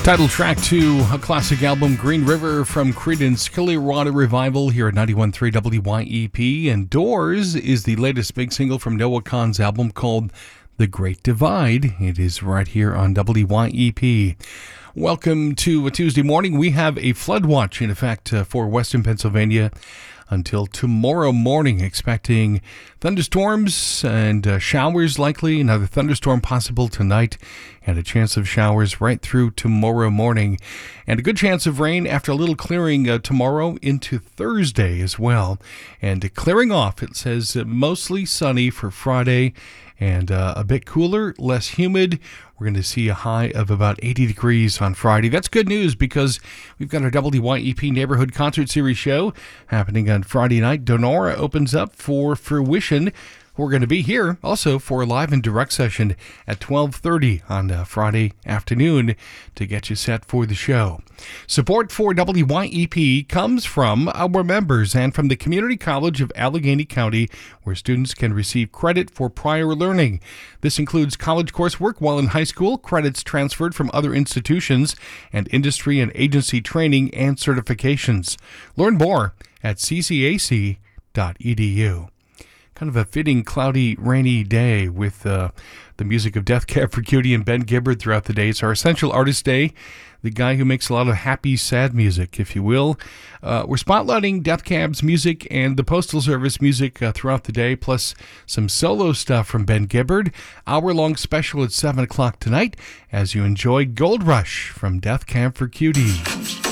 Title track to a classic album, Green River from Creedence Clearwater Revival here at 91.3 WYEP. And Doors is the latest big single from Noah Kahan's album called The Great Divide. It is right here on WYEP. Welcome to a Tuesday morning. We have a flood watch in effect for Western Pennsylvania until tomorrow morning, expecting thunderstorms and showers likely. Another thunderstorm possible tonight and a chance of showers right through tomorrow morning. And a good chance of rain after a little clearing tomorrow into Thursday as well. And clearing off, it says mostly sunny for Friday and a bit cooler, less humid. We're going to see a high of about 80 degrees on Friday. That's good news because we've got our WYEP Neighborhood Concert Series show happening on Friday night. Donora opens up for Fruition. We're going to be here also for a live and direct session at 12:30 on Friday afternoon to get you set for the show. Support for WYEP comes from our members and from the Community College of Allegheny County, where students can receive credit for prior learning. This includes college coursework while in high school, credits transferred from other institutions, and industry and agency training and certifications. Learn more at ccac.edu. Kind of a fitting, cloudy, rainy day with the music of Death Cab for Cutie and Ben Gibbard throughout the day. It's our Essential Artist Day, the guy who makes a lot of happy, sad music, if you will. We're spotlighting Death Cab's music and the Postal Service music throughout the day, plus some solo stuff from Ben Gibbard. Hour-long special at 7 o'clock tonight as you enjoy Gold Rush from Death Cab for Cutie.